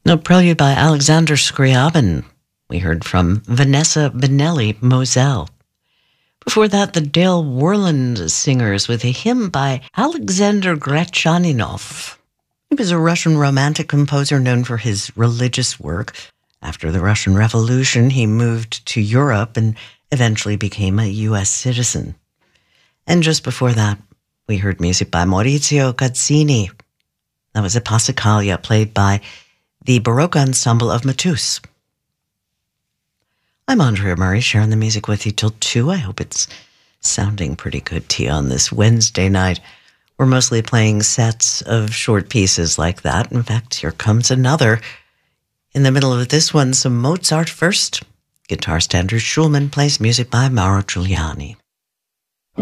No prelude by Alexander Scriabin. We heard from Vanessa Benelli Moselle. Before that, the Dale Worland Singers with a hymn by Alexander Grachaninov. He was a Russian romantic composer known for his religious work. After the Russian Revolution, he moved to Europe and eventually became a U.S. citizen. And just before that, we heard music by Maurizio Gazzini. That was a Passacaglia played by the Baroque Ensemble of Matus. I'm Andrea Murray, sharing the music with you till 2. I hope it's sounding pretty good to you on this Wednesday night. We're mostly playing sets of short pieces like that. In fact, here comes another. In the middle of this one, some Mozart first. Guitarist Andrew Schulman plays music by Mauro Giuliani.